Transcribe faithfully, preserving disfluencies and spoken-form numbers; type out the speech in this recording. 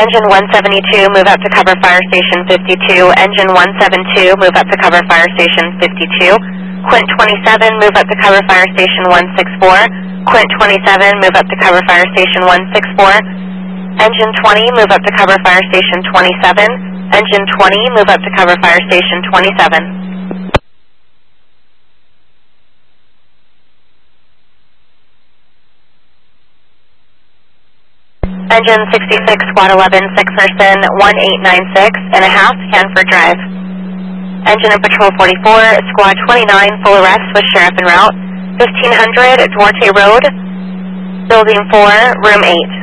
Engine one seventy-two, move up to cover Fire Station fifty-two. Engine one seventy-two, move up to cover Fire Station fifty-two. Quint twenty-seven, move up to cover Fire Station one sixty-four. Quint twenty-seven, move up to cover Fire Station one sixty-four. Engine twenty, move up to cover Fire Station twenty-seven. Engine twenty, move up to cover Fire Station twenty-seven. Engine sixty-six, Squad eleven, six Hurston, one eight nine six and a half, Hanford Drive. Engine and Patrol forty-four, Squad twenty-nine, full arrest with Sheriff en route, fifteen hundred Duarte Road, Building four, Room eight.